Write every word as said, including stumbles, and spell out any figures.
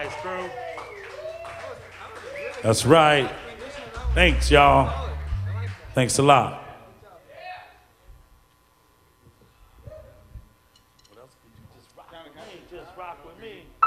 nice, crew. That's right. Thanks, y'all. Thanks a lot. What else could you just rock with me? Just rock with me.